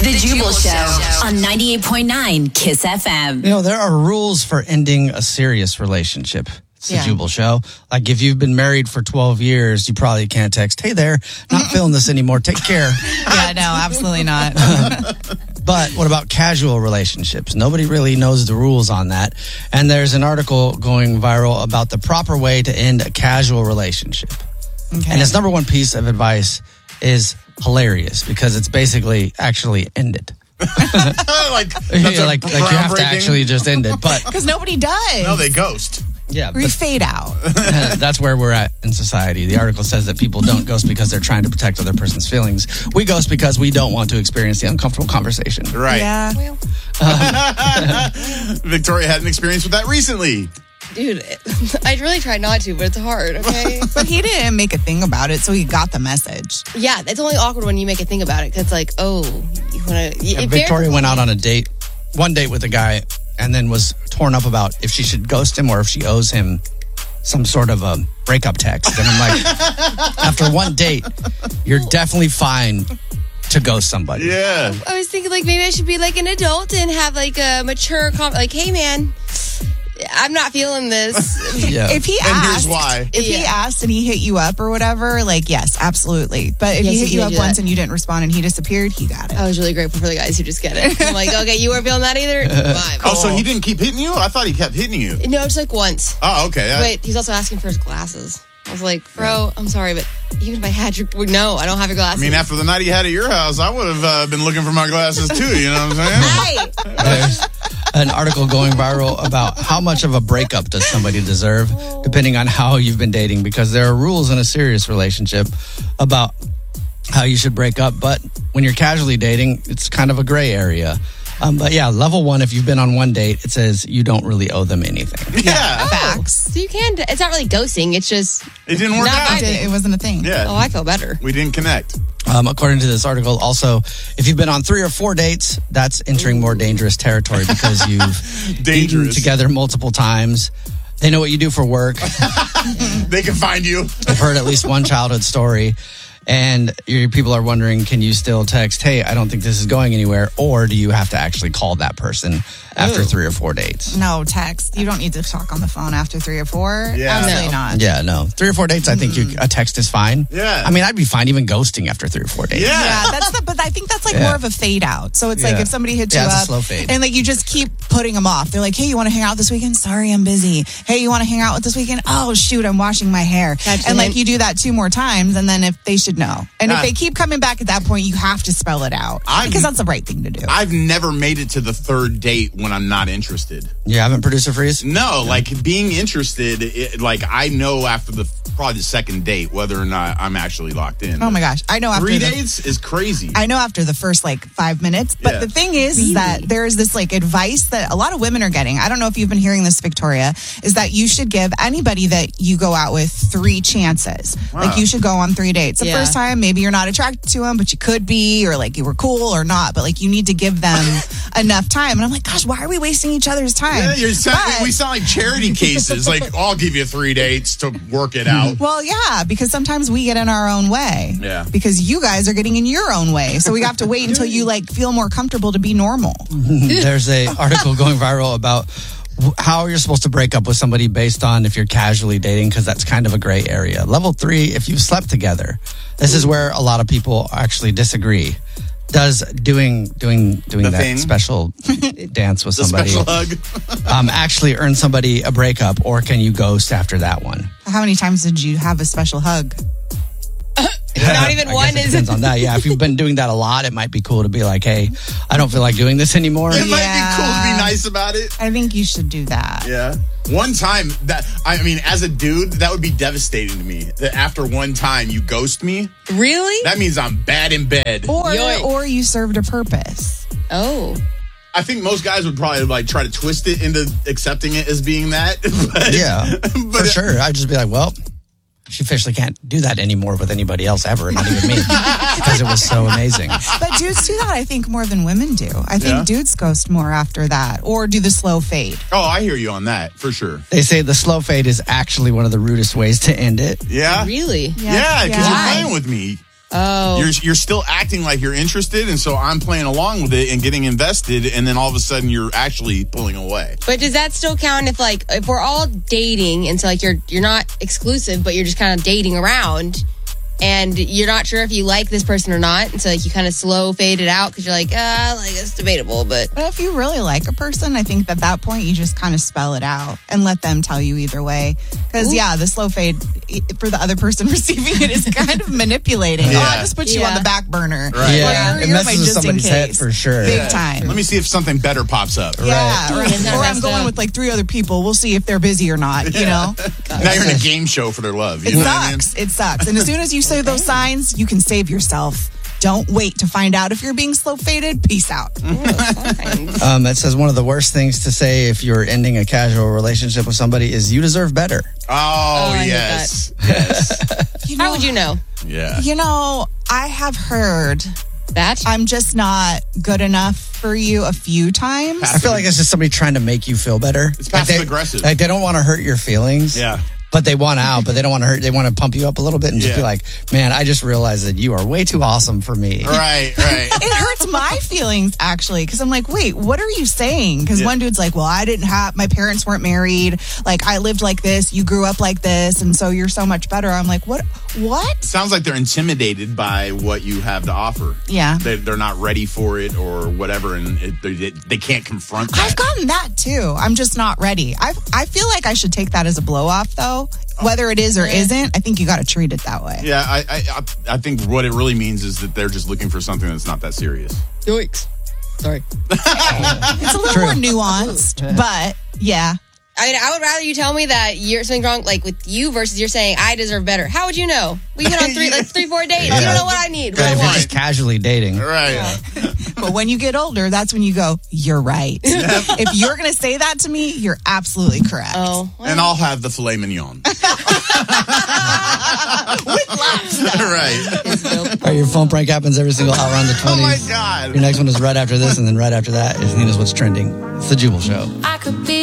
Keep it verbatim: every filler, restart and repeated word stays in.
The Jubal Show on ninety-eight point nine Kiss F M. You know, there are rules for ending a serious relationship. It's the Yeah. Jubal Show. Like, if you've been married for twelve years, you probably can't text, hey there, not feeling this anymore, take care. Yeah, no, absolutely not. But what about casual relationships? Nobody really knows the rules on that. And there's an article going viral about the proper way to end a casual relationship. Okay. And its number one piece of advice is hilarious because it's basically actually ended. like, that's Yeah, a like, like you have to groundbreaking- actually just end it. But Because nobody does. No, they ghost. yeah, We but fade out. that's where we're at in society. The article says that people don't ghost because they're trying to protect other person's feelings. We ghost because we don't want to experience the uncomfortable conversation. Right. Yeah. Victoria had an experience with that recently. Dude, I really tried not to, but it's hard, okay? But he didn't make a thing about it, so he got the message. Yeah, it's only awkward when you make a thing about it, because it's like, oh, you want to... Yeah, Victoria went out on a date, one date with a guy, and then was torn up about if she should ghost him or if she owes him some sort of a breakup text. And I'm like, after one date, you're definitely fine to ghost somebody. Yeah. I was thinking, like, maybe I should be, like, an adult and have, like, a mature... Con- like, hey, man, I'm not feeling this. Yeah. If he And asked, here's why. if he Yeah. asked and he hit you up or whatever, like, yes, absolutely. But if Yes, he he hit you did up do once that. and you didn't respond and he disappeared, he got it. I was really grateful for the guys who just get it. I'm like, okay, you weren't feeling that either? Fine. Oh, so he didn't keep hitting you? I thought he kept hitting you. No, just, like, once. Oh, okay. I- But he's also asking for his glasses. I was like, bro, I'm sorry, but even if I had your... No, I don't have your I glasses. mean, after the night he had at your house, I would have uh, been looking for my glasses too, you know what I'm saying? Hey! There's an article going viral about how much of a breakup does somebody deserve, depending on how you've been dating, because there are rules in a serious relationship about how you should break up. But when you're casually dating, it's kind of a gray area. Um, but yeah, level one, if you've been on one date, it says you don't really owe them anything. Yeah. Facts. So you can... It's not really ghosting. It's just... It didn't work Not out. my It, did- it wasn't a thing. Yeah. Oh, I feel better. We didn't connect. Um, according to this article, also, if you've been on three or four dates, that's entering more dangerous territory because you've eaten Dangerous. together multiple times. They know what you do for work. They can find you. I've heard at least one childhood story. And your people are wondering, can you still text, hey, I don't think this is going anywhere? Or do you have to actually call that person after Ooh. three or four dates? No, text. You don't need to talk on the phone after three or four. Yeah. Absolutely No. not. Yeah, no. Three or four dates, I think you, a text is fine. Yeah. I mean, I'd be fine even ghosting after three or four dates. Yeah. Yeah, that's the, but I think that's like Yeah. more of a fade out. So it's like Yeah. if somebody hits Yeah, you it's a up slow fade. and like you just keep putting them off. They're like, hey, you want to hang out this weekend? Sorry, I'm busy. Hey, you want to hang out with this weekend? Oh, shoot, I'm washing my hair. Gotcha. And like you do that two more times, and then if they should know. And Ah. if they keep coming back at that point, you have to spell it out I'm- because that's the right thing to do. I've never made it to the third date when I'm not interested. You haven't, producer freeze? No, like being interested, it, like I know after the probably the second date whether or not I'm actually locked in. Oh my gosh, I know after Three the, dates is crazy. I know after the first like five minutes, but Yeah. the thing is, is that there is this like advice that a lot of women are getting. I don't know if you've been hearing this, Victoria, is that you should give anybody that you go out with three chances. Wow. Like you should go on three dates. The Yeah. first time, maybe you're not attracted to them, but you could be, or like you were cool or not, but like you need to give them enough time. And I'm like, gosh, why are we wasting each other's time? yeah, you're sound, But- we sound like charity cases. Like I'll give you three dates to work it out. Well, yeah, because sometimes we get in our own way. Yeah. Because you guys are getting in your own way. So we have to wait until you like feel more comfortable to be normal. There's a article going viral about w- how you're supposed to break up with somebody based on if you're casually dating, because that's kind of a gray area. Level three, if you've slept together. This is where a lot of people actually disagree. Does doing doing doing The that thing? special dance with The somebody special hug. um, actually earn somebody a breakup, or can you ghost after that one? How many times did you have a special hug? Not even I one guess it is... depends on that. Yeah, if you've been doing that a lot, it might be cool to be like, hey, I don't feel like doing this anymore. It might be Yeah. cool to be nice about it. I think you should do that. Yeah. One time that I mean, as a dude, that would be devastating to me. That after one time you ghost me, Really? that means I'm bad in bed. Or Yoink. or you served a purpose. Oh. I think most guys would probably like try to twist it into accepting it as being that. But, Yeah, but for sure. I'd just be like, well, she officially can't do that anymore with anybody else ever, not even me, because it was so amazing. But dudes do that, I think, more than women do. I think Yeah? dudes ghost more after that or do the slow fade. Oh, I hear you on that for sure. They say the slow fade is actually one of the rudest ways to end it. Yeah. Really? Yeah, because Yeah. you're playing with me. Oh. You're you're still acting like you're interested, and so I'm playing along with it and getting invested, and then all of a sudden you're actually pulling away. But does that still count if like if we're all dating and so like you're you're not exclusive, but you're just kind of dating around? And you're not sure if you like this person or not. And so like you kind of slow fade it out because you're like, ah, like it's debatable. But But if you really like a person, I think at that point you just kind of spell it out and let them tell you either way. Because, yeah, the slow fade i- for the other person receiving it is kind of manipulating. Yeah. Oh, I just put you Yeah. on the back burner. Right. Yeah, Or it you're messes my with just in somebody's head case. for sure. Big time. Let me see if something better pops up. Yeah, Right. right. It's not Or I'm messed going up. with like three other people. We'll see if they're busy or not, you know? Now you're in a game show for their love. You It know what I mean? sucks. It sucks. And as soon as you say those signs, you can save yourself. Don't wait to find out if you're being slow faded. Peace out. Um, it says one of the worst things to say if you're ending a casual relationship with somebody is you deserve better. Oh, I hate yes. Yes. You how would you know Yeah. You know, I have heard that? I'm just not good enough for you a few times. I feel like it's just somebody trying to make you feel better. It's Like they- passive-aggressive. Like they don't want to hurt your feelings. Yeah. But they want out, but they don't want to hurt. They want to pump you up a little bit and just Yeah. be like, man, I just realized that you are way too awesome for me. Right, right. It hurts my feelings actually because I'm like, wait, what are you saying? Because Yeah. one dude's like, well, I didn't have, my parents weren't married. Like, I lived like this. You grew up like this. And so you're so much better. I'm like, what? What? Sounds like they're intimidated by what you have to offer. Yeah. They, they're not ready for it or whatever, and it, they, they can't confront that. I've gotten that too. I'm just not ready. I I feel like I should take that as a blow off though. Whether it is or isn't, I think you got to treat it that way. Yeah, I, I I- I think what it really means is that they're just looking for something that's not that serious. Yikes. Sorry. It's a little more nuanced, but yeah. I mean, I would rather you tell me that you're something wrong, like with you, versus you're saying I deserve better. How would you know? We've been on three, like three, four dates. You don't know what I need. What Right, I if you're want. just casually dating. Right. But when you get older, that's when you go, you're right. If you're going to say that to me, you're absolutely correct. Oh, well, And I'll have the filet mignon. Right. All right, your phone prank happens every single hour on the Oh twenties. my God. Your next one is right after this, and then right after that is Nina's What's Trending. It's the Jubal Show. I could be